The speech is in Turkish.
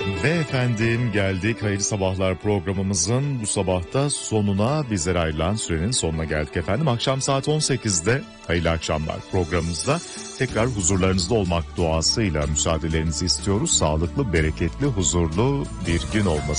Ve efendim geldik hayırlı sabahlar programımızın bu sabahta sonuna, bizlere ayrılan sürenin sonuna geldik efendim. Akşam saat 18'de hayırlı akşamlar programımızda tekrar huzurlarınızda olmak duasıyla müsaadelerinizi istiyoruz. Sağlıklı, bereketli, huzurlu bir gün olması